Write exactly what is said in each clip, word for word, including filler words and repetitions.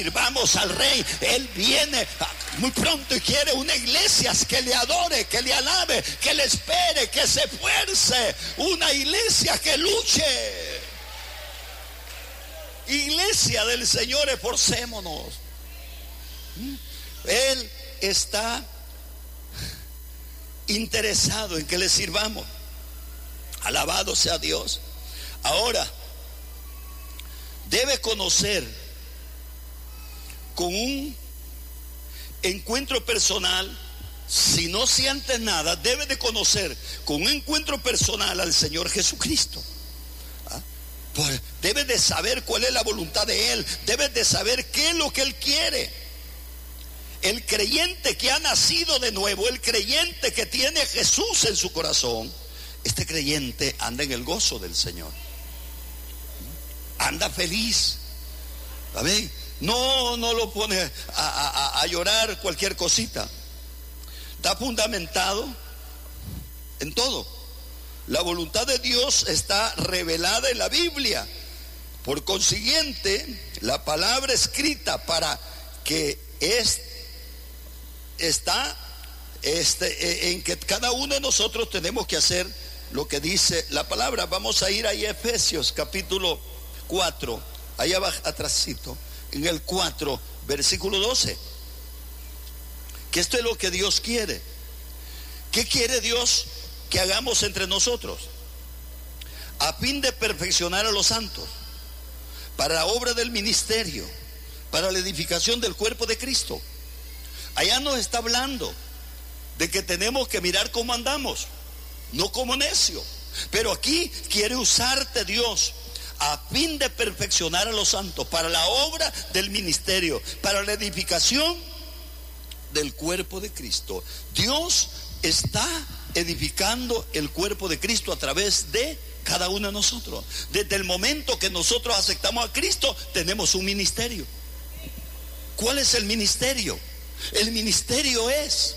Sirvamos al Rey. Él viene muy pronto y quiere una iglesia que le adore, que le alabe, que le espere, que se esfuerce. Una iglesia que luche. Iglesia del Señor, esforcémonos. Él está interesado en que le sirvamos. Alabado sea Dios. Ahora, debe conocer con un encuentro personal. Si no sientes nada, debe de conocer con un encuentro personal al Señor Jesucristo. ¿Ah? Pues debe de saber cuál es la voluntad de Él. Debe de saber qué es lo que Él quiere. El creyente que ha nacido de nuevo, el creyente que tiene a Jesús en su corazón, este creyente anda en el gozo del Señor. Anda feliz. ¿Amén? No, no lo pone a, a, a llorar cualquier cosita. Está fundamentado en todo. La voluntad de Dios está revelada en la Biblia. Por consiguiente, la palabra escrita para que es, está este, en que cada uno de nosotros tenemos que hacer lo que dice la palabra. Vamos a ir ahí a Efesios capítulo cuatro, ahí abajo, atrásito, en el cuatro, versículo doce. Que esto es lo que Dios quiere. ¿Qué quiere Dios que hagamos entre nosotros? A fin de perfeccionar a los santos, para la obra del ministerio, para la edificación del cuerpo de Cristo. Allá nos está hablando de que tenemos que mirar cómo andamos, no como necio. Pero aquí quiere usarte Dios a fin de perfeccionar a los santos, para la obra del ministerio, para la edificación del cuerpo de Cristo. Dios está edificando el cuerpo de Cristo a través de cada uno de nosotros. Desde el momento que nosotros aceptamos a Cristo, tenemos un ministerio. ¿Cuál es el ministerio? El ministerio es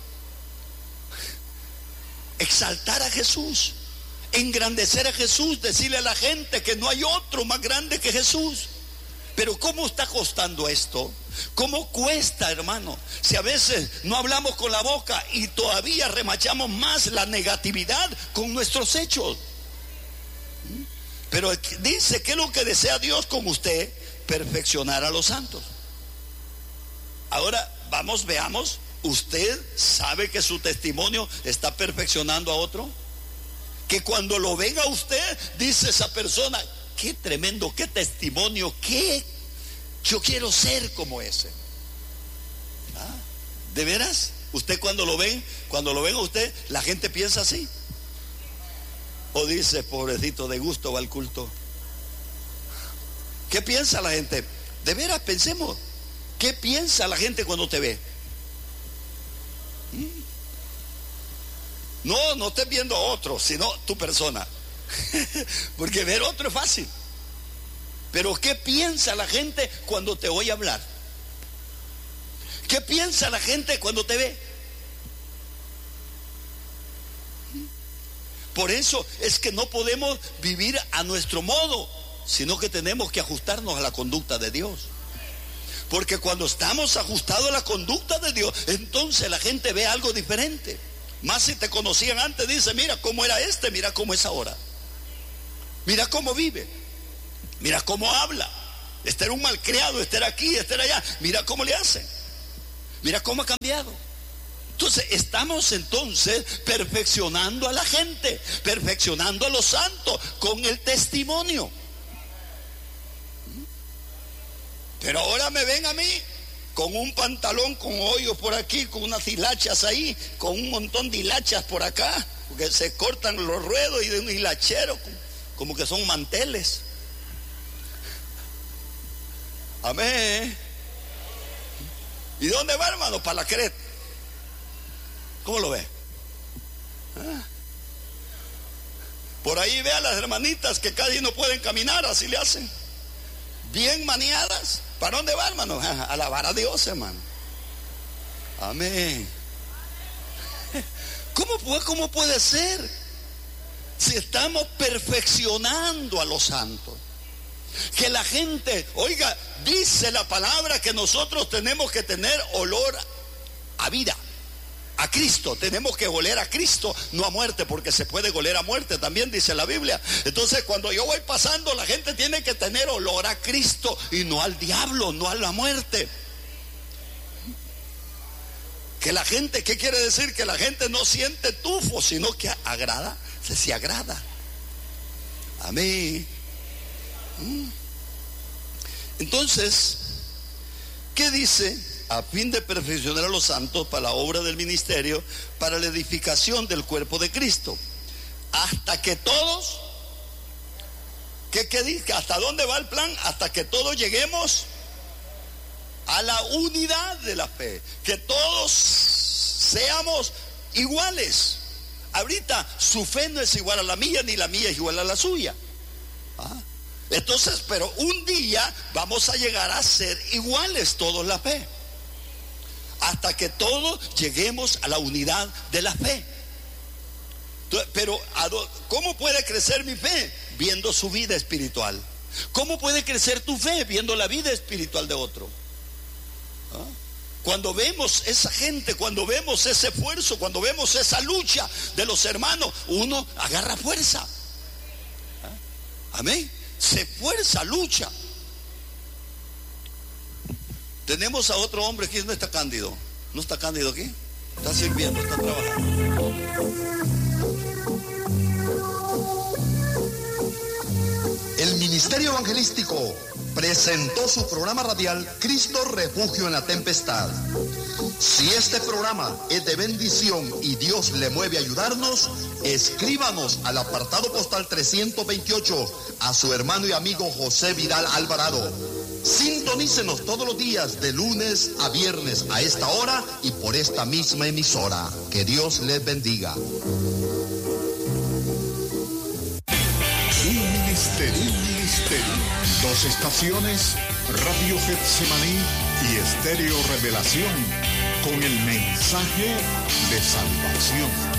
exaltar a Jesús, engrandecer a Jesús, decirle a la gente que no hay otro más grande que Jesús. Pero ¿cómo está costando esto? ¿Cómo cuesta, hermano? Si a veces no hablamos con la boca y todavía remachamos más la negatividad con nuestros hechos. Pero dice, ¿qué es lo que desea Dios con usted? Perfeccionar a los santos. Ahora vamos, veamos. ¿Usted sabe que su testimonio está perfeccionando a otro? Que cuando lo venga usted, dice esa persona, qué tremendo, qué testimonio, qué, yo quiero ser como ese. ¿Ah? ¿De veras? Usted cuando lo ven, cuando lo ven a usted, la gente piensa así. O dice, pobrecito, de gusto va al culto. ¿Qué piensa la gente? De veras, pensemos. ¿Qué piensa la gente cuando te ve? ¿Mm? No, no estés viendo a otro, sino tu persona. Porque ver otro es fácil. Pero ¿qué piensa la gente cuando te oye hablar? ¿Qué piensa la gente cuando te ve? Por eso es que no podemos vivir a nuestro modo, sino que tenemos que ajustarnos a la conducta de Dios. Porque cuando estamos ajustados a la conducta de Dios, entonces la gente ve algo diferente. Más si te conocían antes, dice, mira cómo era este, mira cómo es ahora. Mira cómo vive, mira cómo habla. Este era un malcriado, este era aquí, este era allá. Mira cómo le hacen, mira cómo ha cambiado. Entonces estamos entonces perfeccionando a la gente, perfeccionando a los santos con el testimonio. Pero ahora me ven a mí con un pantalón con hoyos por aquí, con unas hilachas ahí, con un montón de hilachas por acá, porque se cortan los ruedos y de un hilachero, como que son manteles. Amén. ¿Y dónde va, hermano? Para la Creta. ¿Cómo lo ve? ¿Ah? Por ahí ve a las hermanitas que casi no pueden caminar, así le hacen. Bien maniadas. ¿Para dónde va, hermano? A alabar a Dios, hermano. Amén. ¿Cómo puede, cómo puede ser? Si estamos perfeccionando a los santos. Que la gente, oiga, dice la palabra que nosotros tenemos que tener olor a vida, a Cristo. Tenemos que oler a Cristo, no a muerte, porque se puede oler a muerte también, dice la Biblia. Entonces, cuando yo voy pasando, la gente tiene que tener olor a Cristo y no al diablo, no a la muerte. Que la gente, ¿qué quiere decir? Que la gente no siente tufo, sino que agrada, se, se agrada. Amén. Entonces, ¿qué dice? A fin de perfeccionar a los santos para la obra del ministerio, para la edificación del cuerpo de Cristo, hasta que todos, ¿qué, qué dice? ¿Hasta dónde va el plan? Hasta que todos lleguemos a la unidad de la fe, que todos seamos iguales. Ahorita su fe no es igual a la mía, ni la mía es igual a la suya. ¿Ah? Entonces, pero un día vamos a llegar a ser iguales todos la fe, hasta que todos lleguemos a la unidad de la fe. Pero ¿cómo puede crecer mi fe? Viendo su vida espiritual. ¿Cómo puede crecer tu fe? Viendo la vida espiritual de otro. ¿Ah? Cuando vemos esa gente, cuando vemos ese esfuerzo, cuando vemos esa lucha de los hermanos, uno agarra fuerza. ¿Ah? Amén. Se esfuerza, lucha. Tenemos a otro hombre que no está Cándido. ¿No está Cándido aquí? Está sirviendo, está trabajando. El Ministerio Evangelístico presentó su programa radial Cristo Refugio en la Tempestad. Si este programa es de bendición y Dios le mueve a ayudarnos, escríbanos al apartado postal trescientos veintiocho a su hermano y amigo José Vidal Alvarado. Sintonícenos todos los días de lunes a viernes a esta hora y por esta misma emisora. Que Dios les bendiga. Un ministerio, un ministerio. Dos estaciones, Radio Getsemaní y Estéreo Revelación, con el mensaje de salvación.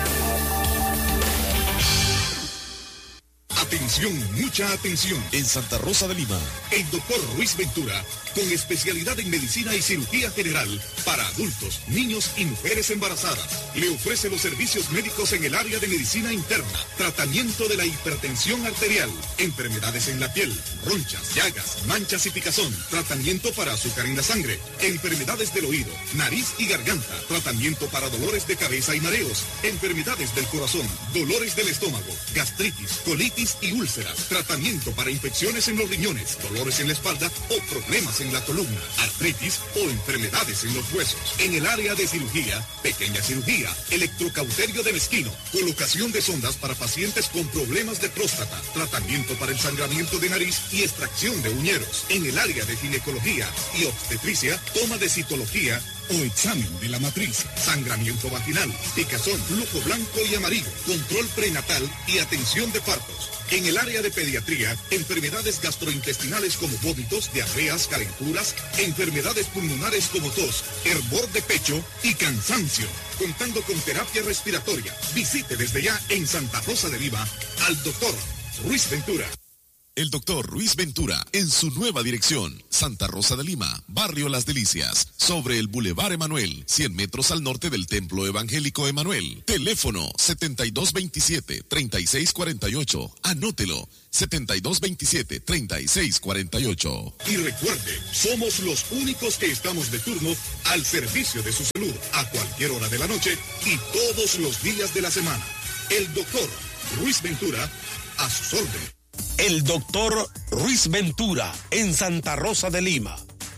Atención, mucha atención. En Santa Rosa de Lima, el doctor Ruiz Ventura, con especialidad en medicina y cirugía general para adultos, niños y mujeres embarazadas, le ofrece los servicios médicos en el área de medicina interna, tratamiento de la hipertensión arterial, enfermedades en la piel, ronchas, llagas, manchas y picazón, tratamiento para azúcar en la sangre, enfermedades del oído, nariz y garganta, tratamiento para dolores de cabeza y mareos, enfermedades del corazón, dolores del estómago, gastritis, colitis y úlceras, tratamiento para infecciones en los riñones, dolores en la espalda o problemas en la columna, artritis o enfermedades en los huesos. En el área de cirugía, pequeña cirugía, electrocauterio de mezquino, colocación de sondas para pacientes con problemas de próstata, tratamiento para el sangramiento de nariz y extracción de uñeros. En el área de ginecología y obstetricia, toma de citología o examen de la matriz, sangramiento vaginal, picazón, flujo blanco y amarillo, control prenatal y atención de partos. En el área de pediatría, enfermedades gastrointestinales como vómitos, diarreas, calenturas, enfermedades pulmonares como tos, hervor de pecho y cansancio. Contando con terapia respiratoria. Visite desde ya en Santa Rosa de Lima al doctor Ruiz Ventura. El doctor Ruiz Ventura, en su nueva dirección, Santa Rosa de Lima, Barrio Las Delicias, sobre el Boulevard Emanuel, cien metros al norte del Templo Evangélico Emanuel. Teléfono setenta y dos veintisiete, treinta y seis cuarenta y ocho. Anótelo, setenta y dos veintisiete, treinta y seis cuarenta y ocho. Y recuerde, somos los únicos que estamos de turno al servicio de su salud, a cualquier hora de la noche y todos los días de la semana. El doctor Ruiz Ventura, a sus órdenes. El doctor Ruiz Ventura, en Santa Rosa de Lima.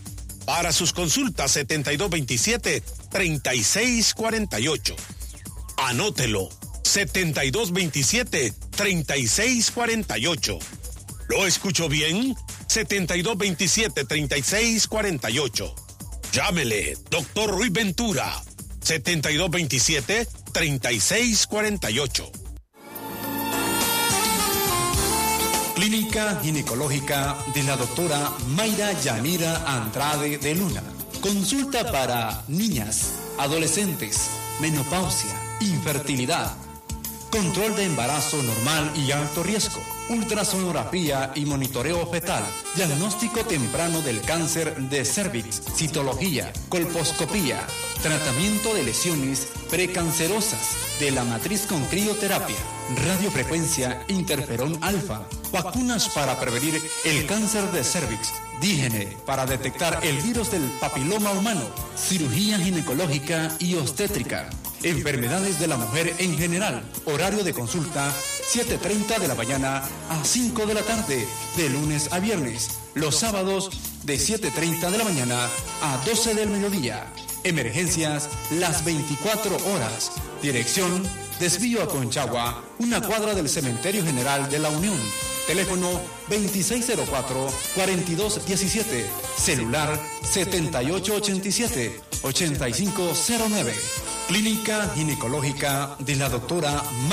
Para sus consultas, setenta y dos veintisiete, treinta y seis cuarenta y ocho. Anótelo, setenta y dos veintisiete, treinta y seis cuarenta y ocho. ¿Lo escucho bien? setenta y dos veintisiete, treinta y seis cuarenta y ocho. Llámele, doctor Ruiz Ventura, setenta y dos veintisiete, treinta y seis cuarenta y ocho. Clínica Ginecológica de la doctora Mayra Yanira Andrade de Luna. Consulta para niñas, adolescentes, menopausia, infertilidad. control de embarazo normal y alto riesgo, ultrasonografía y monitoreo fetal, diagnóstico temprano del cáncer de cervix, citología, colposcopía, tratamiento de lesiones precancerosas de la matriz con crioterapia, radiofrecuencia, interferón alfa, vacunas para prevenir el cáncer de cervix, dígene para detectar el virus del papiloma humano, cirugía ginecológica y obstétrica, enfermedades de la mujer en general, horario de consulta siete treinta de la mañana a cinco de la tarde, de lunes a viernes, los sábados de siete treinta de la mañana a doce del mediodía, emergencias las veinticuatro horas, dirección desvío a Conchagua, una cuadra del Cementerio General de la Unión. Teléfono veintiséis cero cuatro, cuarenta y dos diecisiete. Celular setenta y ocho ochenta y siete, ochenta y cinco cero nueve. Clínica Ginecológica de la doctora